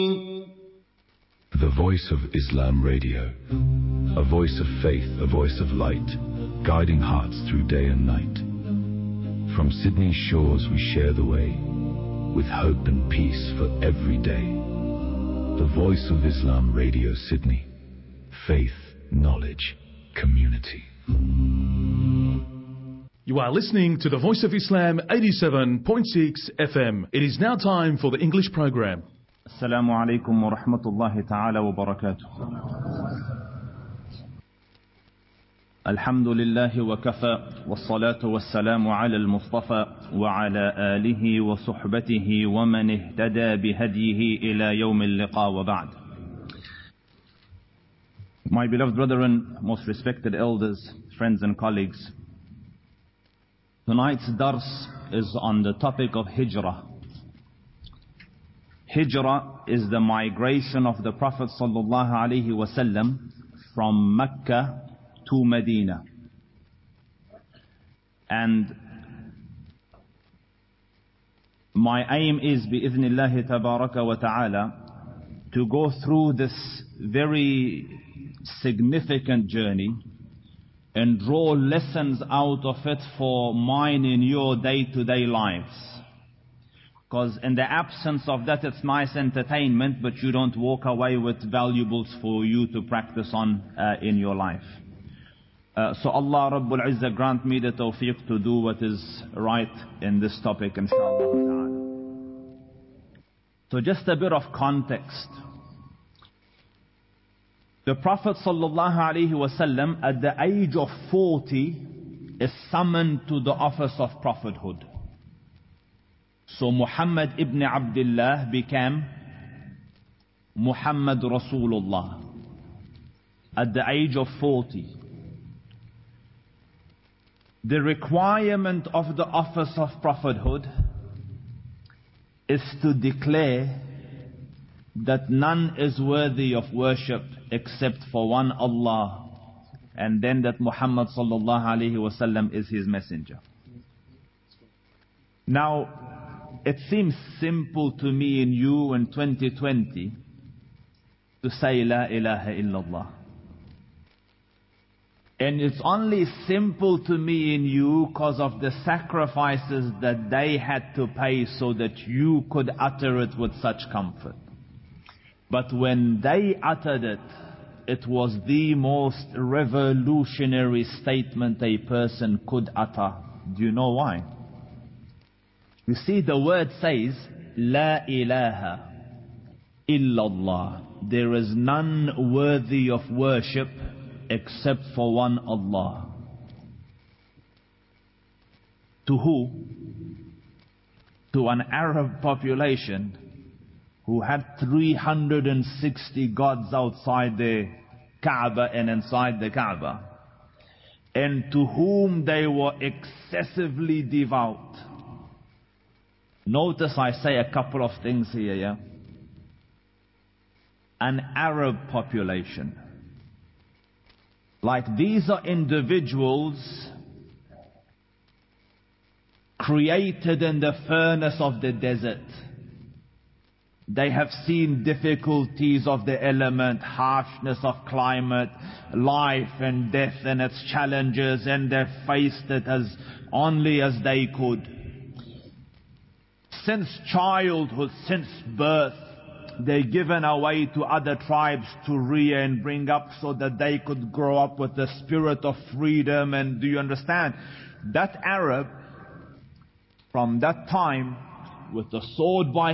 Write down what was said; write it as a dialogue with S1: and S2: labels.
S1: The Voice of Islam Radio, a voice of faith, a voice of light, guiding hearts through day and night. From Sydney's shores we share the way, with hope and peace for every day. The Voice of Islam Radio Sydney, faith, knowledge, community.
S2: You are listening to the Voice of Islam 87.6 FM. It is now time for the English program.
S3: Assalamu alaikum wa rahmatullahi ta'ala wa barakatuh. Alhamdulillahi wa kafa, wa salatu wa salamu ala al-Mustafa, wa ala alihi wa suhbatihi wa man ihtada bihadihi ila yawm al-liqa wa ba'd. My beloved brethren, most respected elders, friends and colleagues, tonight's dars is on the topic of hijrah. Hijrah is the migration of the Prophet sallallahu alaihi wasallam from Mecca to Medina. And my aim is bi'idhnillahi tabaraka wa ta'ala to go through this very significant journey and draw lessons out of it for mine and your day-to-day lives. Because in the absence of that, it's nice entertainment, but you don't walk away with valuables for you to practice on in your life. So Allah Rabbul Izzah grant me the tawfiq to do what is right in this topic, inshallah ta'ala. So just a bit of context. The Prophet sallallahu alaihi wasallam at the age of 40 is summoned to the office of prophethood. So Muhammad ibn Abdullah became Muhammad Rasulullah at the age of 40. The requirement of the office of prophethood is to declare that none is worthy of worship except for one Allah, and then that Muhammad sallallahu alaihi wasallam is his messenger. Now, it seems simple to me and you in 2020 to say La ilaha illallah. And it's only simple to me and you because of the sacrifices that they had to pay so that you could utter it with such comfort. But when they uttered it, it was the most revolutionary statement a person could utter. Do you know why? You see, the word says, La ilaha illallah. There is none worthy of worship except for one Allah. To who? To an Arab population who had 360 gods outside the Kaaba and inside the Kaaba, and to whom they were excessively devout. Notice I say a couple of things here, yeah? An Arab population. Like these are individuals created in the furnace of the desert. They have seen difficulties of the element, harshness of climate, life and death and its challenges, and they've faced it as only as they could. Since childhood, since birth, they're given away to other tribes to rear and bring up so that they could grow up with the spirit of freedom. And do you understand? That Arab, from that time, with the sword by